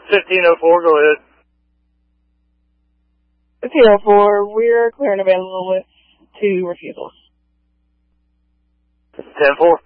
1504, go ahead. 1504, we're clear and available with 2 refusals. 10-4.